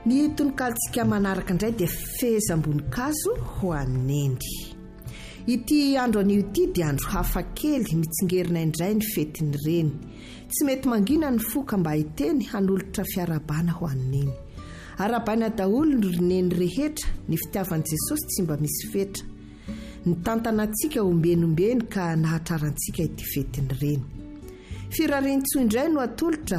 Ny tonokalitsika manaraka indray dia fehezam-boninkazo ho anendy. Ity andro anio ity dia andro hafa kely mitsingerina indray ny fetiny reny. Tsy mety mangina ny foka mba hiteny hanolotra fiarabana ho aneny. Arabaina daholo ny roneny rehetra ny fitiavan'i Jesosy tsy mba misy fetra. Ny tantanantsika ombenombeny ka nahatrarantsika ity fetiny reny. Firarentso indray no atolotra,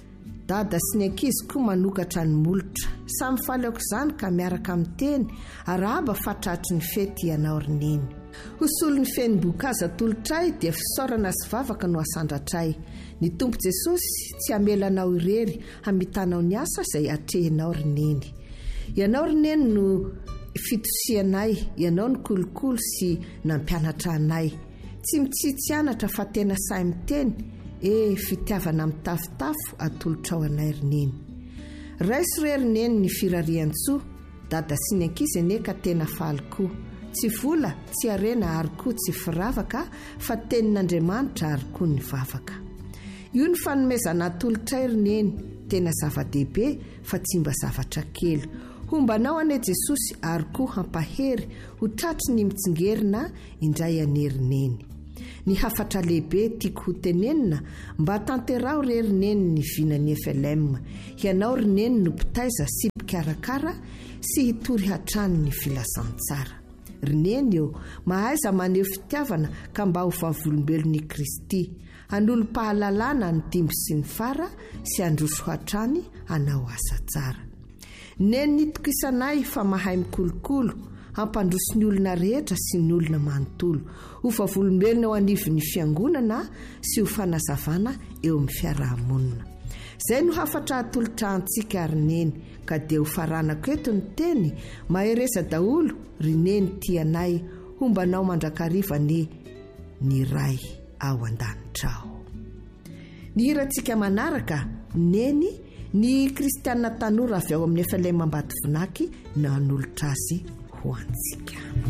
dada sy ny ankizy koa manokatra ny molotra. Samy faly aoko izany ka miaraka amin'ny teny arahaba fatratry ny fety ianao roneny. Hosolo ny fenim-boankazo atolotray dia fisaorana sy vavaka no asandratray. Ny Tompo Jesosy tsy hamelanao irery hamitanao ny asa izay atrehinao roneny. Ianao roneny no fitosianay, ianao ny kolokolo sy nampianatra anay. Tsy mitsitsianatra fa tena sahy miteny, fitiavana amin'ny tafotafo atolotra ao anay roneny. Raisy re roneny ny firarian-tsoa, dada sy ny ankizy aneka tena faly koa. Tsy vola, tsy arena ary koa tsy firavaka, fa tenin'Andriamanitra ary koa ny vavaka. Io ny fanomezana atolotray roneny, tena zava-dehibe fa tsy mba zavatra kely. Hombanao ane Jesosy ary koa hampahery ho tratry ny mitsingerina indray ane roneny. Ny hafatra lehibe tiako ho tenenina mba tanterao re roneny ny vinany Efelema. Ianao roneny no mpitaiza sy mpikarakara sy hitory hatrany ny filasan-tsara. Roneny eo mahaiza maneho fitiavana ka mba ho vavolombelon'i Kristy. Hanolo-pahalalana ny dimby sy ny fara sy androso hatrany hanao asa tsara. Neny nitoko isanay fa mahay mikolokolo, hampandroso ny olona rehetra sy ny olona manontolo. Ho vavolombelona ao anivon'ny fiangonana sy ho fanazavana eo amin'ny fiarahamonina. Zay no hafatra atolotra antsika roneny, ka dia ho faranako eto ny teny, mahereza daholo roneny tianay, hombanao mandrakarivany ny ray ao an-danitrao. Ny hirantsika manaraka, neny ny kristianina tanora avy ao amin'ny Efelema Ambatovonaky na hanolotra azy ho antsika.